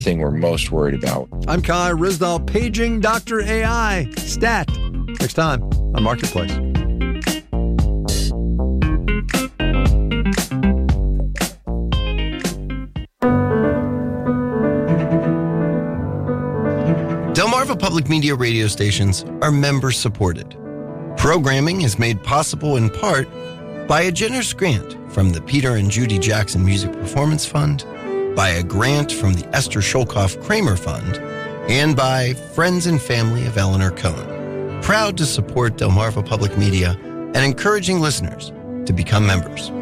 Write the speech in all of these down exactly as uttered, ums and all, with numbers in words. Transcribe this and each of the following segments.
thing we're most worried about. I'm Kai Ryssdal, paging Doctor A I. Stat. Next time on Marketplace. Delmarva Public Media radio stations are member-supported. Programming is made possible in part by a generous grant from the Peter and Judy Jackson Music Performance Fund, by a grant from the Esther Sholkoff Kramer Fund, and by friends and family of Eleanor Cohen. Proud to support Delmarva Public Media and encouraging listeners to become members.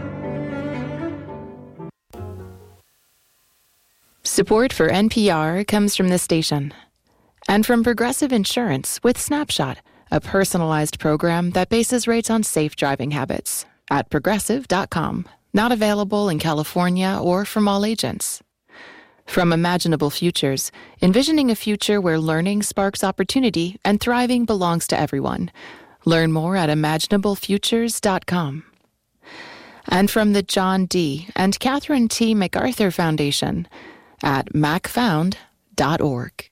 Support for N P R comes from this station and from Progressive Insurance with Snapshot, a personalized program that bases rates on safe driving habits at progressive dot com. Not available in California or from all agents. From Imaginable Futures, envisioning a future where learning sparks opportunity and thriving belongs to everyone. Learn more at imaginable futures dot com. And from the John D. and Catherine T. MacArthur Foundation at mac found dot org.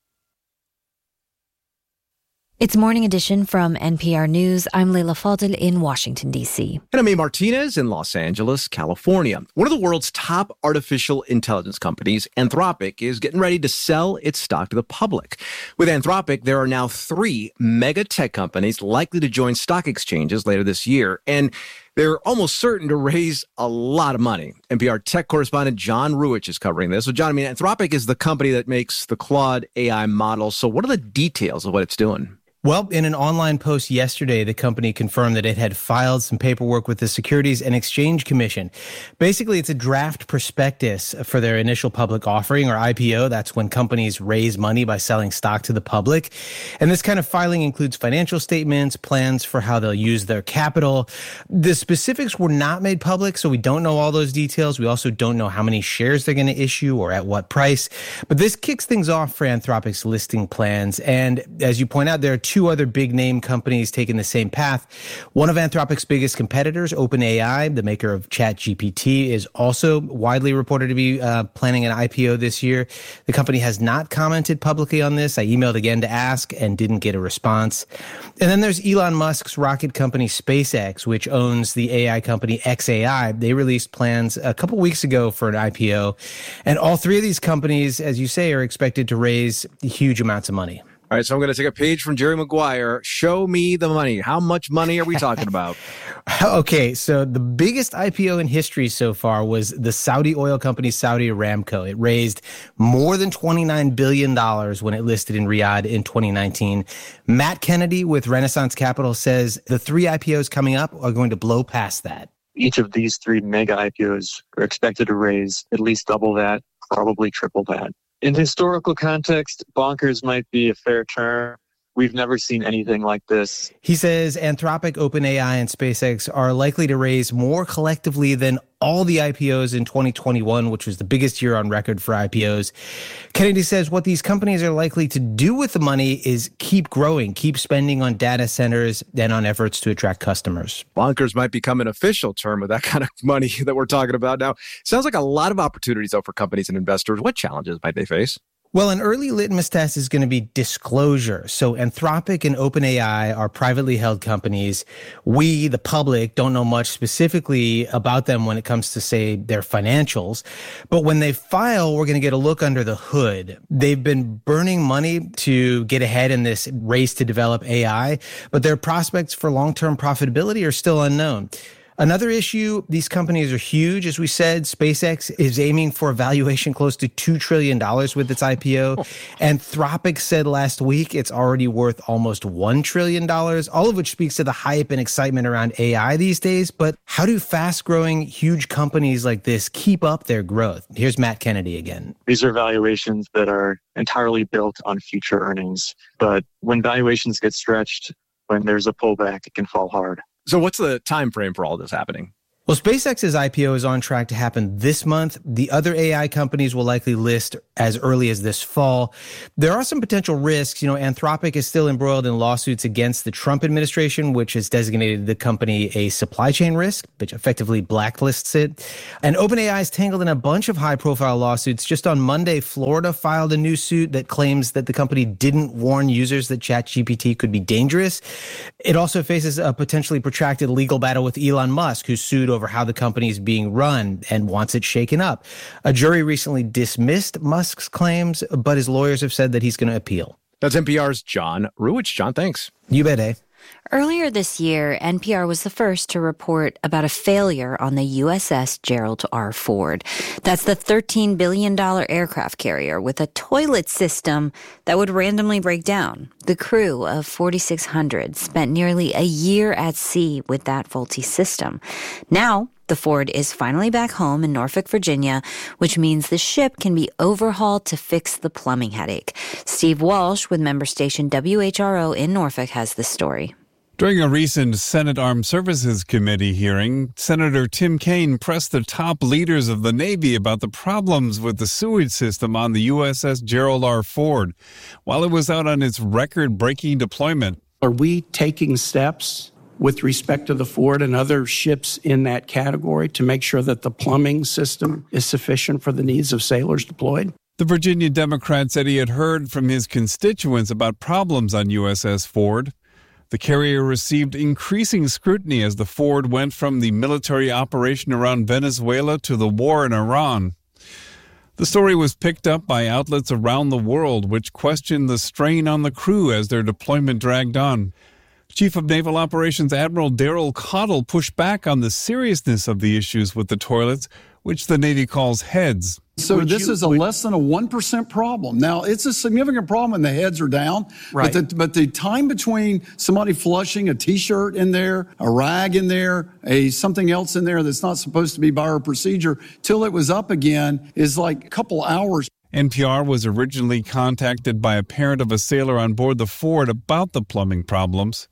It's Morning Edition from N P R News. I'm Leila Fadel in Washington, D C. And I'm A. Martinez in Los Angeles, California. One of the world's top artificial intelligence companies, Anthropic, is getting ready to sell its stock to the public. With Anthropic, there are now three mega tech companies likely to join stock exchanges later this year. And they're almost certain to raise a lot of money. N P R tech correspondent John Ruwitch is covering this. So, John, I mean, Anthropic is the company that makes the Claude A I model. So what are the details of what it's doing? Well, in an online post yesterday, the company confirmed that it had filed some paperwork with the Securities and Exchange Commission. Basically, it's a draft prospectus for their initial public offering, or I P O. That's when companies raise money by selling stock to the public. And this kind of filing includes financial statements, plans for how they'll use their capital. The specifics were not made public, so we don't know all those details. We also don't know how many shares they're going to issue or at what price. But this kicks things off for Anthropic's listing plans. And as you point out, there are two other big name companies taking the same path. One of Anthropic's biggest competitors, OpenAI, the maker of ChatGPT, is also widely reported to be uh, planning an I P O this year. The company has not commented publicly on this. I emailed again to ask and didn't get a response. And then there's Elon Musk's rocket company SpaceX, which owns the A I company X A I. They released plans a couple weeks ago for an I P O. And all three of these companies, as you say, are expected to raise huge amounts of money. All right, so I'm going to take a page from Jerry Maguire. Show me the money. How much money are we talking about? Okay, so the biggest I P O in history so far was the Saudi oil company Saudi Aramco. It raised more than twenty-nine billion dollars when it listed in Riyadh in twenty nineteen. Matt Kennedy with Renaissance Capital says the three I P Os coming up are going to blow past that. Each of these three mega I P Os are expected to raise at least double that, probably triple that. In historical context, bonkers might be a fair term. We've never seen anything like this. He says Anthropic, OpenAI, and SpaceX are likely to raise more collectively than all the I P Os in twenty twenty-one, which was the biggest year on record for I P Os. Kennedy says what these companies are likely to do with the money is keep growing, keep spending on data centers and on efforts to attract customers. Bonkers might become an official term of that kind of money that we're talking about now. Sounds like a lot of opportunities, though, for companies and investors. What challenges might they face? Well, an early litmus test is going to be disclosure. So Anthropic and OpenAI are privately held companies. We, the public, don't know much specifically about them when it comes to, say, their financials. But when they file, we're going to get a look under the hood. They've been burning money to get ahead in this race to develop A I, but their prospects for long-term profitability are still unknown. Another issue, these companies are huge. As we said, SpaceX is aiming for a valuation close to two trillion dollars with its I P O. Anthropic said last week it's already worth almost one trillion dollars, all of which speaks to the hype and excitement around A I these days. But how do fast-growing, huge companies like this keep up their growth? Here's Matt Kennedy again. These are valuations that are entirely built on future earnings. But when valuations get stretched, when there's a pullback, it can fall hard. So what's the time frame for all this happening? Well, SpaceX's I P O is on track to happen this month. The other A I companies will likely list as early as this fall. There are some potential risks. You know, Anthropic is still embroiled in lawsuits against the Trump administration, which has designated the company a supply chain risk, which effectively blacklists it. And OpenAI is tangled in a bunch of high-profile lawsuits. Just on Monday, Florida filed a new suit that claims that the company didn't warn users that ChatGPT could be dangerous. It also faces a potentially protracted legal battle with Elon Musk, who sued over how the company is being run and wants it shaken up. A jury recently dismissed Musk's claims, but his lawyers have said that he's going to appeal. That's N P R's John Ruwitch. John, thanks. You bet, eh? Earlier this year, N P R was the first to report about a failure on the U S S Gerald R. Ford. That's the thirteen billion dollars aircraft carrier with a toilet system that would randomly break down. The crew of forty-six hundred spent nearly a year at sea with that faulty system. Now, the Ford is finally back home in Norfolk, Virginia, which means the ship can be overhauled to fix the plumbing headache. Steve Walsh with member station W H R O in Norfolk has the story. During a recent Senate Armed Services Committee hearing, Senator Tim Kaine pressed the top leaders of the Navy about the problems with the sewage system on the U S S Gerald R. Ford while it was out on its record-breaking deployment. Are we taking steps with respect to the Ford and other ships in that category to make sure that the plumbing system is sufficient for the needs of sailors deployed? The Virginia Democrat said he had heard from his constituents about problems on U S S Ford. The carrier received increasing scrutiny as the Ford went from the military operation around Venezuela to the war in Iran. The story was picked up by outlets around the world, which questioned the strain on the crew as their deployment dragged on. Chief of Naval Operations Admiral Daryl Cottle pushed back on the seriousness of the issues with the toilets, which the Navy calls heads. So Would this you- is a would- less than a one percent problem. Now, it's a significant problem when the heads are down. Right. But the, but the time between somebody flushing a T-shirt in there, a rag in there, a something else in there that's not supposed to be by our procedure, till it was up again is like a couple hours. N P R was originally contacted by a parent of a sailor on board the Ford about the plumbing problems.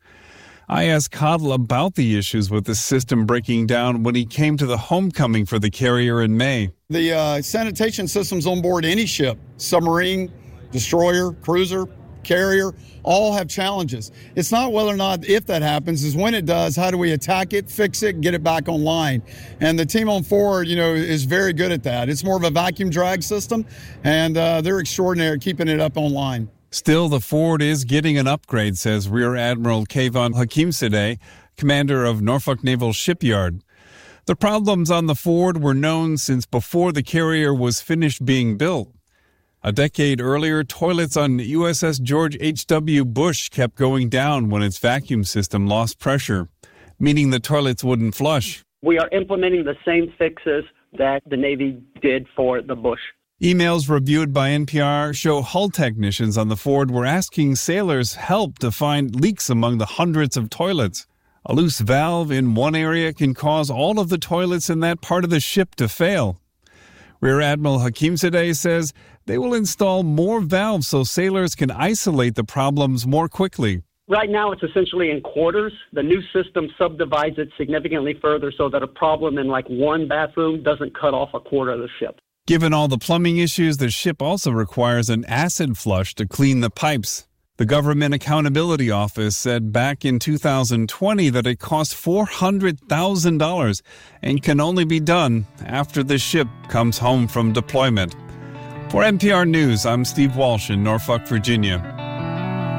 I asked Cottle about the issues with the system breaking down when he came to the homecoming for the carrier in May. The uh, sanitation systems on board any ship, submarine, destroyer, cruiser, carrier, all have challenges. It's not whether or not if that happens, is when it does, how do we attack it, fix it, get it back online? And the team on Ford, you know, is very good at that. It's more of a vacuum drag system, and uh, they're extraordinary at keeping it up online. Still, the Ford is getting an upgrade, says Rear Admiral Kayvon Hakimzadeh, commander of Norfolk Naval Shipyard. The problems on the Ford were known since before the carrier was finished being built. A decade earlier, toilets on U S S George H W Bush kept going down when its vacuum system lost pressure, meaning the toilets wouldn't flush. We are implementing the same fixes that the Navy did for the Bush. Emails reviewed by N P R show hull technicians on the Ford were asking sailors help to find leaks among the hundreds of toilets. A loose valve in one area can cause all of the toilets in that part of the ship to fail. Rear Admiral Hakimzadeh says they will install more valves so sailors can isolate the problems more quickly. Right now, it's essentially in quarters. The new system subdivides it significantly further so that a problem in like one bathroom doesn't cut off a quarter of the ship. Given all the plumbing issues, the ship also requires an acid flush to clean the pipes. The Government Accountability Office said back in two thousand twenty that it cost four hundred thousand dollars and can only be done after the ship comes home from deployment. For N P R News, I'm Steve Walsh in Norfolk, Virginia.